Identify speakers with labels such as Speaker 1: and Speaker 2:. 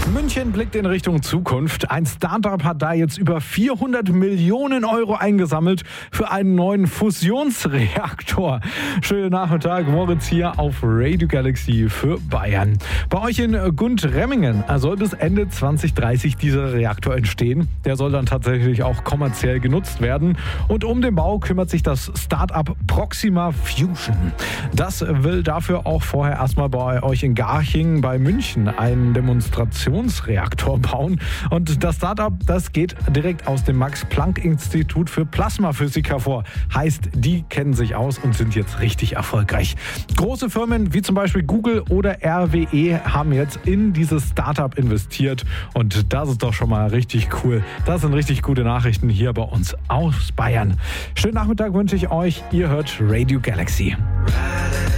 Speaker 1: München blickt in Richtung Zukunft. Ein Startup hat da jetzt über 400 Millionen Euro eingesammelt für einen neuen Fusionsreaktor. Schönen Nachmittag, Moritz hier auf Radio Galaxy für Bayern. Bei euch in Gundremmingen soll bis Ende 2030 dieser Reaktor entstehen. Der soll dann tatsächlich auch kommerziell genutzt werden. Und um den Bau kümmert sich das Startup Proxima Fusion. Das will dafür auch vorher erstmal bei euch in Garching bei München einen Demonstrationsreaktor bauen. Und das Startup, das geht direkt aus dem Max-Planck-Institut für Plasmaphysik hervor. Heißt, die kennen sich aus und sind jetzt richtig erfolgreich. Große Firmen wie zum Beispiel Google oder RWE haben jetzt in dieses Startup investiert. Und das ist doch schon mal richtig cool. Das sind richtig gute Nachrichten hier bei uns aus Bayern. Schönen Nachmittag wünsche ich euch. Ihr hört Radio Galaxy.